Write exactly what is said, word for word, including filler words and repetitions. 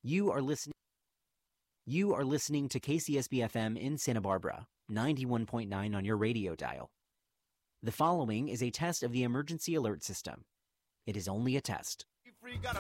You are listening. You are listening to K C S B F M in Santa Barbara, ninety-one point nine on your radio dial. The following is a test of the emergency alert system. It is only a test.